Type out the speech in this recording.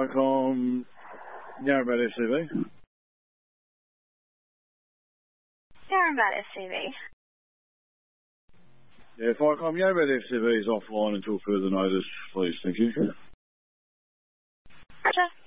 Firecom, Yarrabat SCV. Yarrabat SCV. Yeah, Firecom, Yarrabat SCV is offline until further notice, please. Thank you. Roger.